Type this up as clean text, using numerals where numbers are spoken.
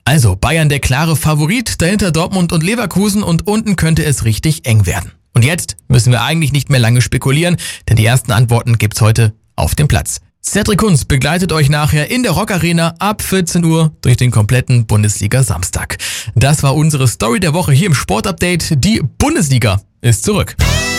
Also Bayern der klare Favorit, dahinter Dortmund und Leverkusen und unten könnte es richtig eng werden. Und jetzt müssen wir eigentlich nicht mehr lange spekulieren, denn die ersten Antworten gibt's heute auf dem Platz. Cedric Kunz begleitet euch nachher in der Rock Arena ab 14 Uhr durch den kompletten Bundesliga-Samstag. Das war unsere Story der Woche hier im Sportupdate. Die Bundesliga ist zurück.